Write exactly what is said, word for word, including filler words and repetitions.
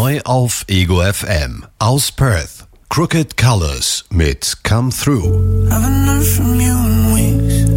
Neu auf Ego F M. Aus Perth. Crooked Colors mit Come Through. Haven't heard from you in weeks.